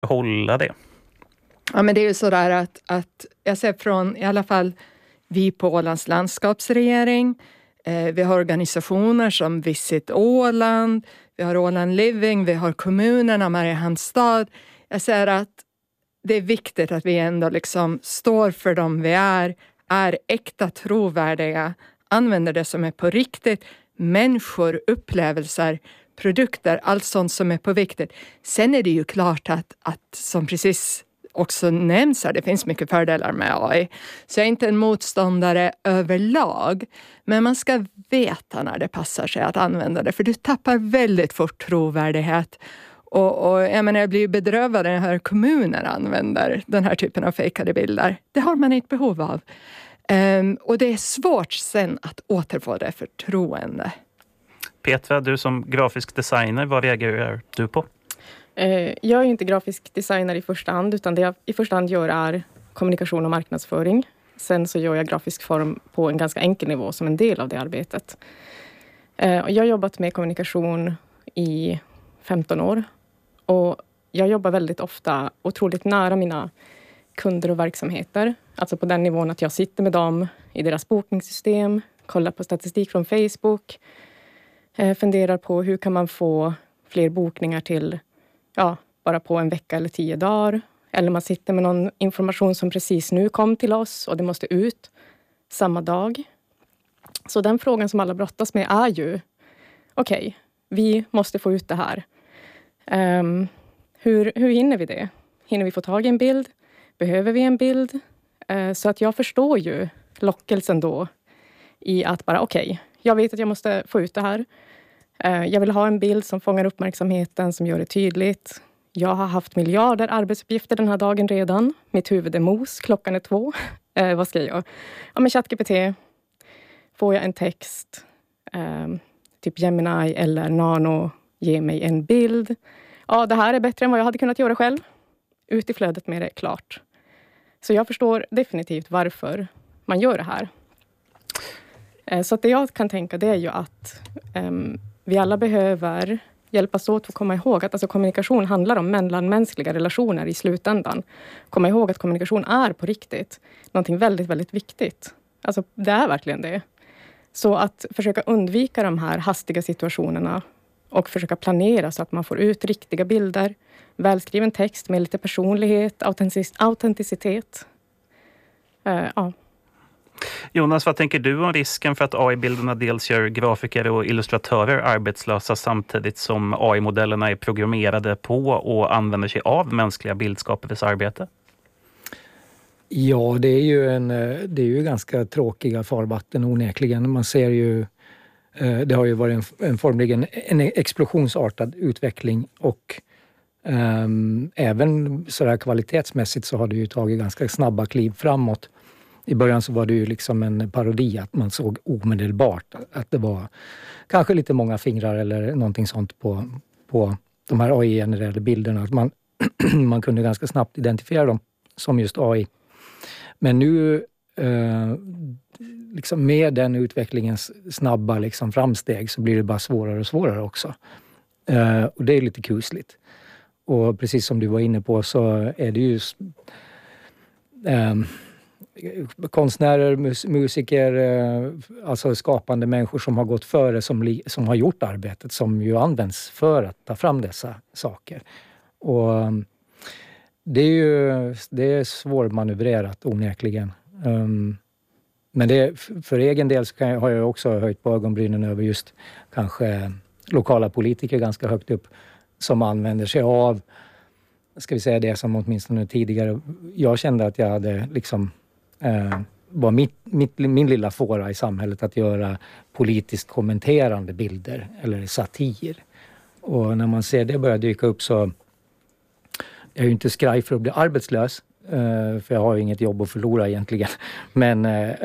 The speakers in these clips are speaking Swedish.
hålla det? Ja, men det är ju sådär att jag ser från i alla fall vi på Ålands landskapsregering. Vi har organisationer som Visit Åland, vi har Åland Living, vi har kommunerna, Mariehamns stad. Jag ser att det är viktigt att vi ändå liksom står för dem vi är äkta, trovärdiga, använder det som är på riktigt, människor, upplevelser, produkter, allt sånt som är på viktigt. Sen är det ju klart att som precis också nämns här, det finns mycket fördelar med AI. Så jag är inte en motståndare överlag. Men man ska veta när det passar sig att använda det. För du tappar väldigt fort trovärdighet. Och jag menar, jag blir ju bedrövad när jag hör kommuner använder den här typen av fejkade bilder. Det har man inte behov av. Och det är svårt sen att återfå det förtroende. Petra, du som grafisk designer, vad reagerar du på? Jag är inte grafisk designer i första hand, utan det jag i första hand gör är kommunikation och marknadsföring. Sen så gör jag grafisk form på en ganska enkel nivå som en del av det arbetet. Jag har jobbat med kommunikation i 15 år. Och jag jobbar väldigt ofta otroligt nära mina kunder och verksamheter. Alltså på den nivån att jag sitter med dem i deras bokningssystem, kollar på statistik från Facebook, funderar på hur kan man få fler bokningar till bara på en vecka eller 10 dagar. Eller man sitter med någon information som precis nu kom till oss och det måste ut samma dag. Så den frågan som alla brottas med är ju okej, vi måste få ut det här. Hur hinner vi det? Hinner vi få tag i en bild? Behöver vi en bild? Så att jag förstår ju lockelsen då i att bara jag vet att jag måste få ut det här. Jag vill ha en bild som fångar uppmärksamheten, som gör det tydligt. Jag har haft miljarder arbetsuppgifter den här dagen redan. Mitt huvud är mos, klockan är 2. Vad ska jag göra? Ja, med ChatGPT får jag en text. Typ Gemini eller Nano ger mig en bild. Ja, det här är bättre än vad jag hade kunnat göra själv. Ut i flödet med det, klart. Så jag förstår definitivt varför man gör det här. Så att det jag kan tänka, det är ju att vi alla behöver hjälpas åt att komma ihåg att kommunikation handlar om mellanmänskliga relationer i slutändan. Komma ihåg att kommunikation är på riktigt någonting väldigt, väldigt viktigt. Alltså det är verkligen det. Så att försöka undvika de här hastiga situationerna och försöka planera så att man får ut riktiga bilder, välskriven text med lite personlighet, autenticitet. Jonas, vad tänker du om risken för att AI-bilderna dels gör grafiker och illustratörer arbetslösa samtidigt som AI-modellerna är programmerade på och använder sig av mänskliga bildskapares arbete? Ja, det är ju ganska tråkiga farvatten onekligen. Man ser ju, det har ju varit en explosionsartad utveckling och även sådär kvalitetsmässigt så har det ju tagit ganska snabba kliv framåt. I början så var det ju liksom en parodi att man såg omedelbart att det var kanske lite många fingrar eller någonting sånt på de här AI-genererade bilderna. Att man kunde ganska snabbt identifiera dem som just AI. Men nu liksom med den utvecklingens snabba liksom framsteg så blir det bara svårare och svårare också. Och det är lite kusligt. Och precis som du var inne på så är det ju konstnärer, musiker, alltså skapande människor som har gått före, som har gjort arbetet, som ju används för att ta fram dessa saker. Och det är svårmanövrerat onekligen. Men för egen del så har jag också höjt på ögonbrynen över just kanske lokala politiker ganska högt upp som använder sig av, ska vi säga det som åtminstone tidigare, jag kände att jag hade liksom var min lilla fåra i samhället att göra politiskt kommenterande bilder eller satir. Och när man ser det börja dyka upp så är jag ju inte skraj för att bli arbetslös, för jag har ju inget jobb att förlora egentligen. Men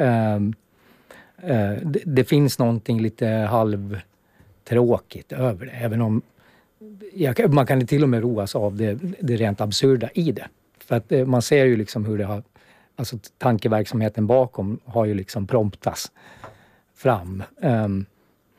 det finns någonting lite halvtråkigt över det, även om man kan till och med roas av det rent absurda i det. För att man ser ju liksom hur det har, alltså tankeverksamheten bakom har ju liksom promptas fram.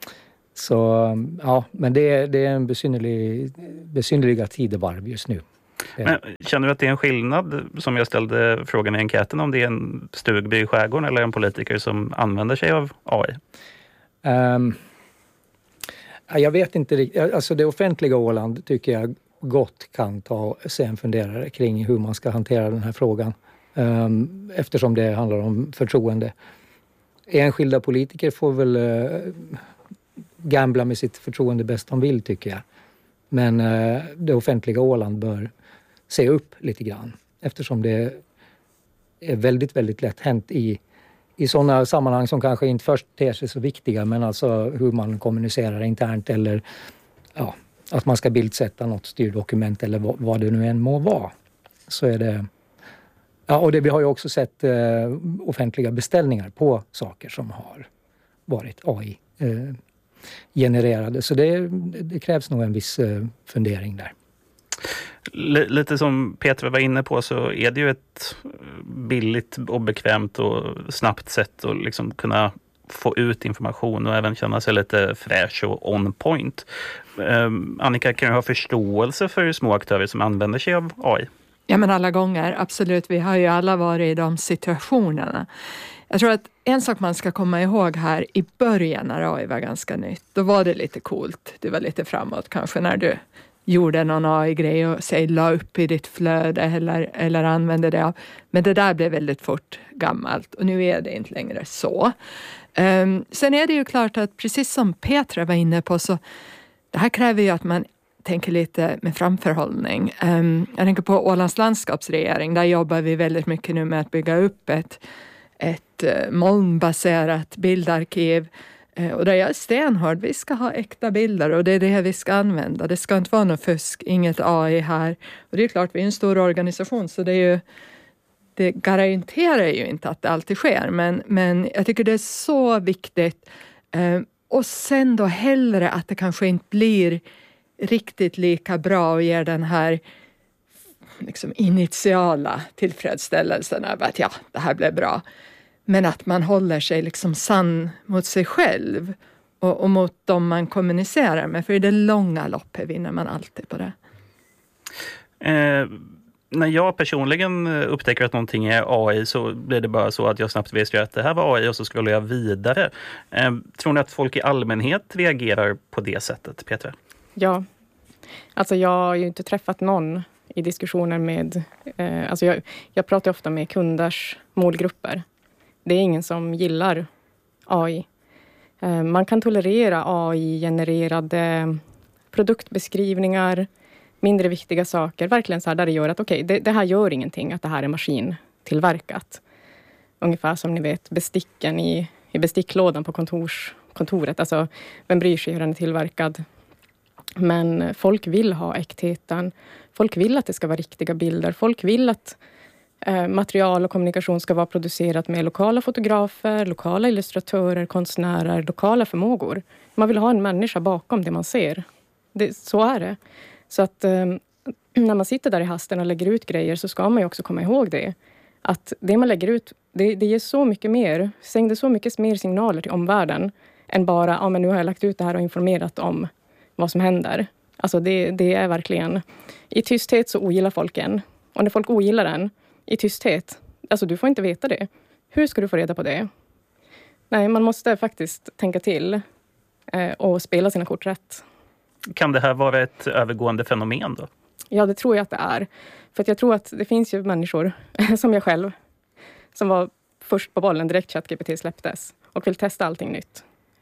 Så ja, men det är en besynnerliga tidevarv just nu. Men känner du att det är en skillnad, som jag ställde frågan i enkäten, om det är en stugby i skärgården eller en politiker som använder sig av AI? Jag vet inte riktigt. Alltså det offentliga Åland tycker jag gott kan ta sig en funderare kring hur man ska hantera den här frågan. Eftersom det handlar om förtroende. Enskilda politiker får väl gambla med sitt förtroende bäst de vill, tycker jag. Men det offentliga Åland bör se upp lite grann. Eftersom det är väldigt, väldigt lätt hänt i sådana sammanhang som kanske inte först ter sig så viktiga, men alltså hur man kommunicerar internt eller att man ska bildsätta något styrdokument eller vad det nu än må vara. Så är det. Ja, och vi har ju också sett offentliga beställningar på saker som har varit AI-genererade. Så det krävs nog en viss fundering där. Lite som Petra var inne på, så är det ju ett billigt och bekvämt och snabbt sätt att liksom kunna få ut information och även känna sig lite fräsch och on point. Annika, kan du ha förståelse för små aktörer som använder sig av AI? Ja, men alla gånger, absolut. Vi har ju alla varit i de situationerna. Jag tror att en sak man ska komma ihåg här, i början när AI var ganska nytt, då var det lite coolt. Du var lite framåt kanske när du gjorde någon AI-grej och la upp i ditt flöde eller använde det av. Men det där blev väldigt fort gammalt och nu är det inte längre så. Sen är det ju klart att precis som Petra var inne på, så det här kräver ju att man tänker lite med framförhållning. Jag tänker på Ålands landskapsregering. Där jobbar vi väldigt mycket nu med att bygga upp ett molnbaserat bildarkiv. Och där jag är stenhård, vi ska ha äkta bilder och det är det vi ska använda. Det ska inte vara något fusk, inget AI här. Och det är klart, vi är en stor organisation, så det garanterar ju inte att det alltid sker. Men jag tycker det är så viktigt. Och sen då hellre att det kanske inte blir riktigt lika bra och ger den här liksom initiala tillfredsställelsen över att det här blev bra. Men att man håller sig liksom sann mot sig själv och mot dem man kommunicerar med. För i det långa loppet vinner man alltid på det. När jag personligen upptäcker att någonting är AI, så blir det bara så att jag snabbt vet att det här var AI och så scrollar jag vidare. Tror ni att folk i allmänhet reagerar på det sättet, Petra? Ja, alltså jag har ju inte träffat någon i diskussioner med... Alltså jag pratar ofta med kunders målgrupper. Det är ingen som gillar AI. Man kan tolerera AI-genererade produktbeskrivningar, mindre viktiga saker. Verkligen så här där det gör att det här gör ingenting att det här är maskintillverkat. Ungefär som ni vet besticken i besticklådan på kontoret. Alltså vem bryr sig hur den är tillverkad? Men folk vill ha äktheten. Folk vill att det ska vara riktiga bilder. Folk vill att material och kommunikation ska vara producerat med lokala fotografer, lokala illustratörer, konstnärer, lokala förmågor. Man vill ha en människa bakom det man ser. Så är det. Så att när man sitter där i hasten och lägger ut grejer, så ska man ju också komma ihåg det. Att det man lägger ut, det ger så mycket mer. Sänder så mycket mer signaler till omvärlden än bara, men nu har jag lagt ut det här och informerat om vad som händer. Alltså det är verkligen... I tysthet så ogillar folk en. Och när folk ogillar en i tysthet, alltså du får inte veta det. Hur ska du få reda på det? Nej, man måste faktiskt tänka till och spela sina kort rätt. Kan det här vara ett övergående fenomen då? Ja, det tror jag att det är. För att jag tror att det finns ju människor, som jag själv, som var först på bollen direkt ChatGPT släpptes och vill testa allting nytt.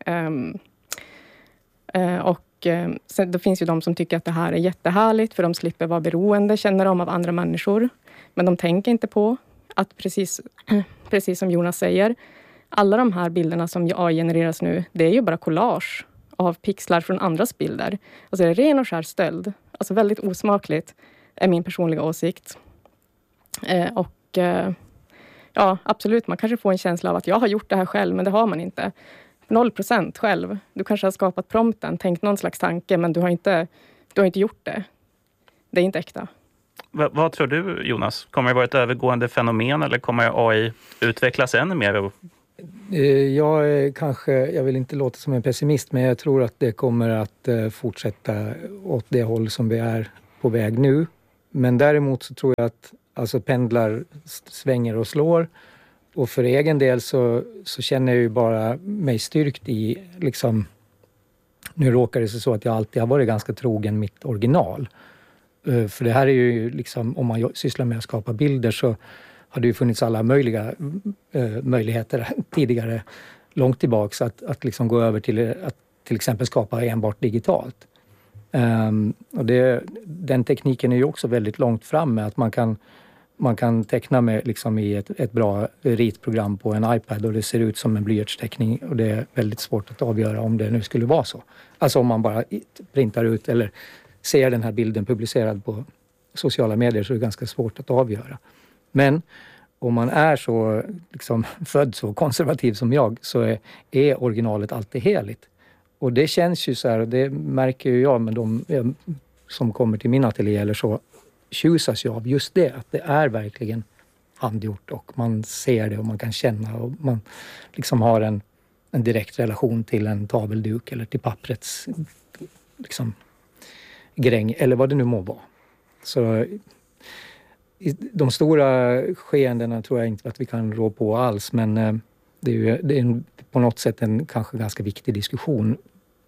Sen då finns ju de som tycker att det här är jättehärligt, för de slipper vara beroende, känner de av andra människor. Men de tänker inte på att precis som Jonas säger, alla de här bilderna som AI genereras nu, det är ju bara collage av pixlar från andras bilder. Alltså det är ren och skär stöld. Alltså väldigt osmakligt är min personliga åsikt. Ja, absolut, man kanske får en känsla av att jag har gjort det här själv, men det har man inte. 0% själv. Du kanske har skapat prompten, tänkt någon slags tanke, men du har inte gjort det. Det är inte äkta. Vad tror du, Jonas? Kommer det vara ett övergående fenomen eller kommer AI utvecklas ännu mer? Jag vill inte låta som en pessimist, men jag tror att det kommer att fortsätta åt det håll som vi är på väg nu. Men däremot så tror jag att alltså pendlar svänger och slår. Och för egen del så känner jag ju bara mig styrkt i liksom, nu råkar det sig så att jag alltid har varit ganska trogen mitt original. För det här är ju liksom, om man sysslar med att skapa bilder så har det ju funnits alla möjliga möjligheter tidigare, långt tillbaks, att liksom gå över till att till exempel skapa enbart digitalt. Och den tekniken är ju också väldigt långt fram med att man kan teckna med liksom i ett bra ritprogram på en iPad och det ser ut som en blyertsteckning och det är väldigt svårt att avgöra om det nu skulle vara så. Alltså om man bara printar ut eller ser den här bilden publicerad på sociala medier så är det ganska svårt att avgöra. Men om man är så liksom född så konservativ som jag så är originalet alltid heligt. Och det känns ju så här, och det märker ju jag med de som kommer till min ateljé eller så, tjusas jag av just det, att det är verkligen handgjort och man ser det och man kan känna och man liksom har en direkt relation till en tavelduk eller till papprets liksom gräng eller vad det nu må vara. Så de stora skeendena tror jag inte att vi kan rå på alls, men det är på något sätt en kanske ganska viktig diskussion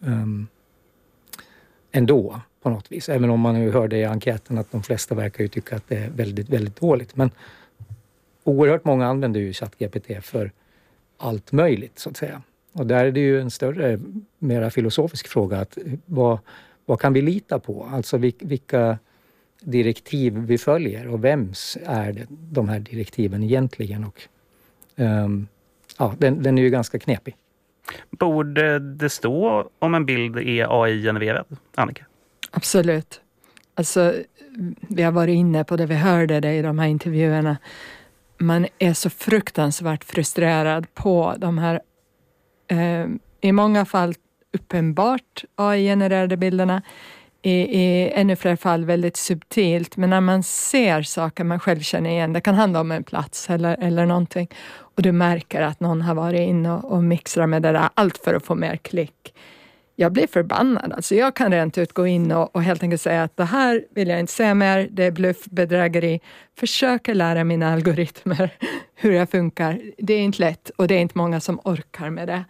ändå på något vis. Även om man nu hörde i enkäten att de flesta verkar ju tycka att det är väldigt, väldigt dåligt. Men oerhört många använder ju ChatGPT för allt möjligt så att säga. Och där är det ju en större, mera filosofisk fråga att vad kan vi lita på? Alltså vilka direktiv vi följer och vems är det, de här direktiven egentligen? Och den är ju ganska knepig. Borde det stå om en bild är AI-genererad, Annika? Absolut. Alltså, vi har varit inne på det, vi hörde det i de här intervjuerna. Man är så fruktansvärt frustrerad på de här i många fall uppenbart AI-genererade bilderna. I ännu fler fall väldigt subtilt. Men när man ser saker man själv känner igen, det kan handla om en plats eller någonting. Och du märker att någon har varit inne och mixrat med det där, allt för att få mer klick. Jag blir förbannad. Alltså jag kan rent ut gå in och helt enkelt säga att det här vill jag inte se mer. Det är bluff, bedrägeri. Försöker lära mina algoritmer hur jag funkar. Det är inte lätt och det är inte många som orkar med det.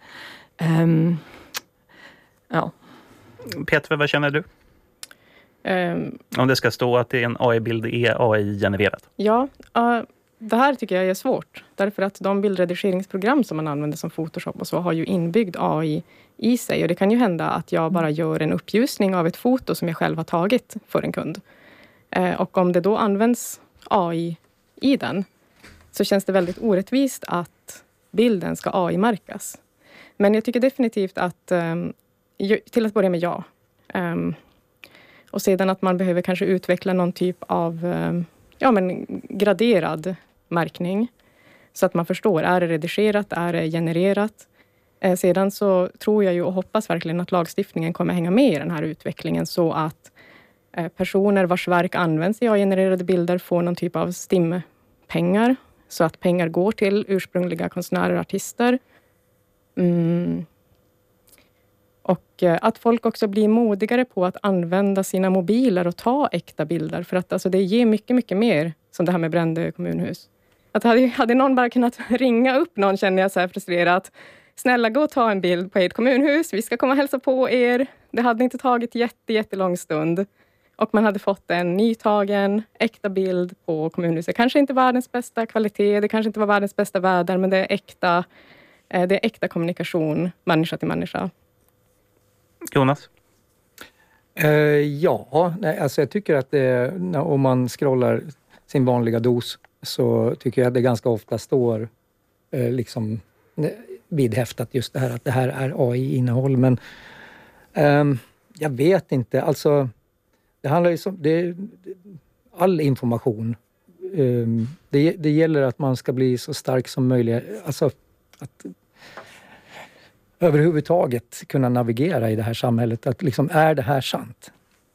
Ja. Petra, vad känner du? Om det ska stå att det är en AI-bild är AI-genererad? Ja, det här tycker jag är svårt. Därför att de bildredigeringsprogram som man använder som Photoshop och så har ju inbyggd AI i sig. Och det kan ju hända att jag bara gör en uppljusning av ett foto som jag själv har tagit för en kund. Och om det då används AI i den så känns det väldigt orättvist att bilden ska AI-märkas. Men jag tycker definitivt att till att börja med ja. Och sedan att man behöver kanske utveckla någon typ av graderad märkning. Så att man förstår, är det redigerat, är det genererat? Sedan så tror jag ju och hoppas verkligen att lagstiftningen kommer hänga med i den här utvecklingen. Så att personer vars verk används i AI-genererade bilder får någon typ av STIM-pengar. Så att pengar går till ursprungliga konstnärer och artister. Och att folk också blir modigare på att använda sina mobiler och ta äkta bilder. För att alltså, det ger mycket, mycket mer som det här med Brändö kommunhus. Att hade någon bara kunnat ringa upp någon, känner jag så här frustrerat. Snälla, gå och ta en bild på ert kommunhus. Vi ska komma och hälsa på er. Det hade inte tagit jättelång stund. Och man hade fått en nytagen, äkta bild på kommunhuset. Kanske inte världens bästa kvalitet. Det kanske inte var världens bästa väder. Men det är äkta kommunikation, människa till människa. Jonas? Alltså jag tycker att om man scrollar sin vanliga dos så tycker jag att det ganska ofta står liksom vidhäftat just det här att det här är AI-innehåll. Men jag vet inte, alltså det handlar ju om all information. Det gäller att man ska bli så stark som möjligt, alltså att överhuvudtaget kunna navigera i det här samhället. Att liksom, är det här sant?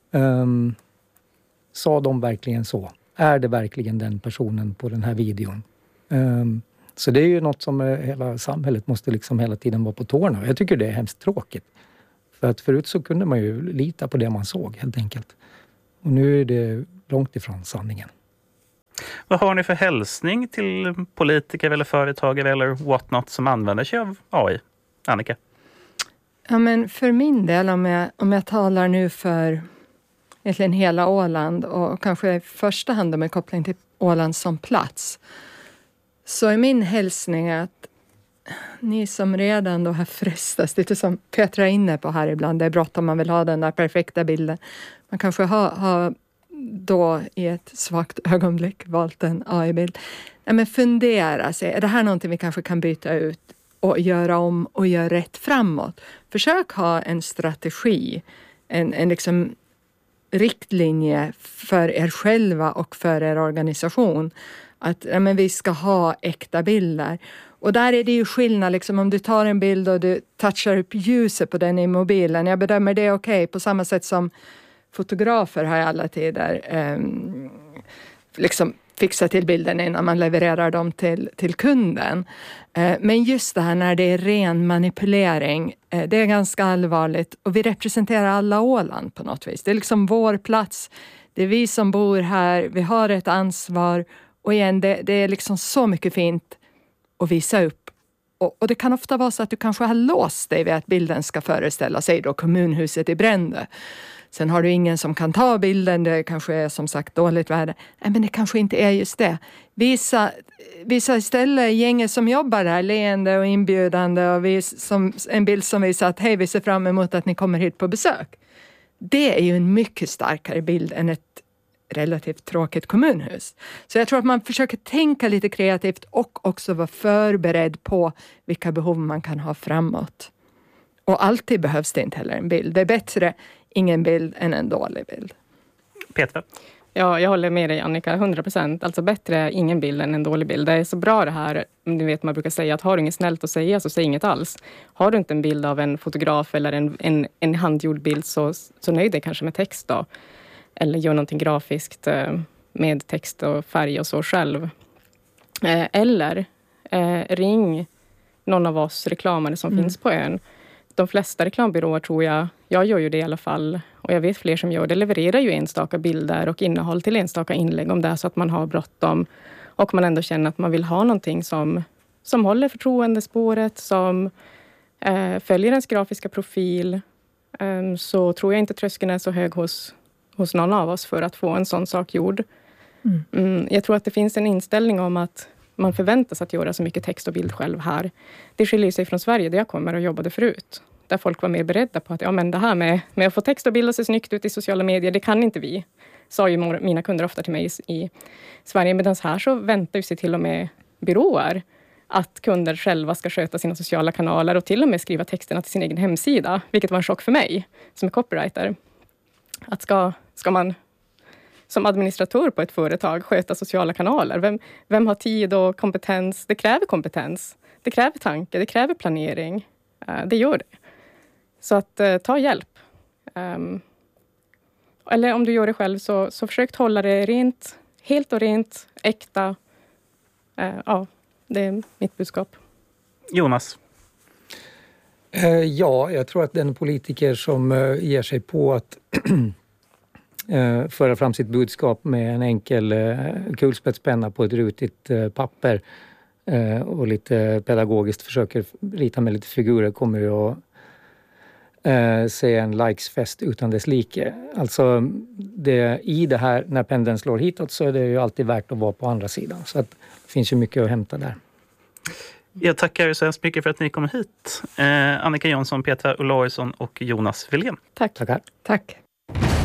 Sa de verkligen så? Är det verkligen den personen på den här videon? Så det är ju något som hela samhället måste liksom hela tiden vara på tårna. Jag tycker det är hemskt tråkigt. För att förut så kunde man ju lita på det man såg helt enkelt. Och nu är det långt ifrån sanningen. Vad har ni för hälsning till politiker eller företagare eller whatnot som använder sig av AI? Annika? Ja, men för min del, om jag talar nu för egentligen hela Åland och kanske i första hand med koppling till Åland som plats, så är min hälsning att ni som redan då har frestats, lite som Petra är inne på här ibland, det är bråttom, man vill ha den där perfekta bilden. Man kanske har då i ett svagt ögonblick valt en AI-bild. Men fundera, är det här någonting vi kanske kan byta ut och göra om och göra rätt framåt? Försök ha en strategi, en liksom riktlinje för er själva och för er organisation. Att vi ska ha äkta bilder. Och där är det ju skillnad, liksom, om du tar en bild och du touchar upp ljuset på den i mobilen. Jag bedömer det okej, på samma sätt som fotografer har i alla tider liksom fixa till bilden innan man levererar dem till kunden. Men just det här när det är ren manipulering, det är ganska allvarligt. Och vi representerar alla Åland på något vis. Det är liksom vår plats. Det är vi som bor här. Vi har ett ansvar. Och igen, det är liksom så mycket fint att visa upp. Och det kan ofta vara så att du kanske har låst dig vid att bilden ska föreställa sig då kommunhuset i Brände. Sen har du ingen som kan ta bilden, det kanske är som sagt dåligt värde. Nej, men det kanske inte är just det. Visa istället gänget som jobbar där, leende och inbjudande, och en bild som visar att hej, vi ser fram emot att ni kommer hit på besök. Det är ju en mycket starkare bild än ett relativt tråkigt kommunhus. Så jag tror att man försöker tänka lite kreativt och också vara förberedd på vilka behov man kan ha framåt. Och alltid behövs det inte heller en bild. Det är bättre ingen bild än en dålig bild. Petra? Ja, jag håller med dig Annika, 100%. Alltså bättre ingen bild än en dålig bild. Det är så bra det här, du vet man brukar säga att har du inget snällt att säga så säg inget alls. Har du inte en bild av en fotograf eller en handgjord bild så nöj dig kanske med text då. Eller gör någonting grafiskt med text och färg och så själv. Eller ring någon av oss reklamare som finns på ön. De flesta reklambyråer tror jag gör ju det i alla fall, och jag vet fler som gör det, levererar ju enstaka bilder och innehåll till enstaka inlägg om det är så att man har bråttom och man ändå känner att man vill ha någonting som håller förtroendespåret, som följer ens grafiska profil, så tror jag inte tröskeln är så hög hos någon av oss för att få en sån sak gjord. Jag tror att det finns en inställning om att man förväntas att göra så mycket text och bild själv här. Det skiljer sig från Sverige där jag kommer och jobbade förut. Där folk var mer beredda på att det här med att få text och bild och se snyggt ut i sociala medier, det kan inte vi. Sa ju mina kunder ofta till mig i Sverige. Medan här så väntar ju sig till och med byråer att kunder själva ska sköta sina sociala kanaler och till och med skriva texterna till sin egen hemsida. Vilket var en chock för mig som är copywriter. Att ska man som administratör på ett företag sköta sociala kanaler? Vem har tid och kompetens? Det kräver kompetens. Det kräver tanke. Det kräver planering. Det gör det. Så att ta hjälp. Eller om du gör det själv så försök hålla det rent. Helt och rent. Äkta. Ja, det är mitt budskap. Jonas? Ja, jag tror att den politiker som ger sig på att föra fram sitt budskap med en enkel kulspetspenna på ett rutigt papper och lite pedagogiskt försöker rita med lite figurer kommer ju att se en likesfest utan dess like. Alltså i det här, när pendeln slår hitåt så är det ju alltid värt att vara på andra sidan. Så att det finns ju mycket att hämta där. Jag tackar så hemskt mycket för att ni kom hit. Annika Jönsson, Petra Olausson och Jonas Wilén. Tack. Tackar. Tack.